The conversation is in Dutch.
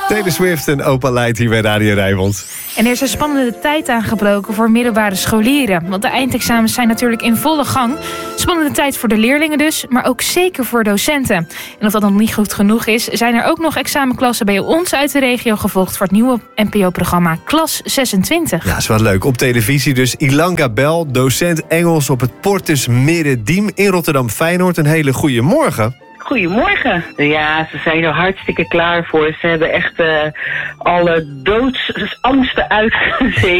Taylor Swift en Opa Light hier bij Radio Rijnmond. En er is een spannende tijd aangebroken voor middelbare scholieren. Want de eindexamens zijn natuurlijk in volle gang. Spannende tijd voor de leerlingen dus, maar ook zeker voor docenten. En of dat nog niet goed genoeg is, zijn er ook nog examenklassen bij ons uit de regio gevolgd voor het nieuwe NPO-programma Klas 26. Ja, is wel leuk. Op televisie dus Ilanka Bel, docent Engels op het Portus Merediem in Rotterdam-Feyenoord. Een hele goede morgen. Goedemorgen. Ja, ze zijn er hartstikke klaar voor. Ze hebben echt alle doodsangsten uitgezeten.